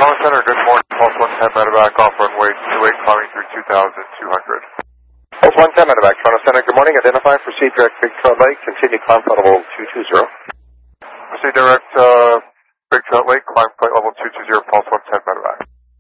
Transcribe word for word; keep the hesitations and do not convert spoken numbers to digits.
Toronto Center, good morning. Pulse one ten medevac off runway two eight, climbing through two thousand two hundred. Pulse one ten medevac, Toronto Center, good morning. Identify, proceed direct Big Trout Lake, continue climb flight level two two zero. Proceed direct uh, Big Trout Lake, climb flight level two two zero, Pulse one ten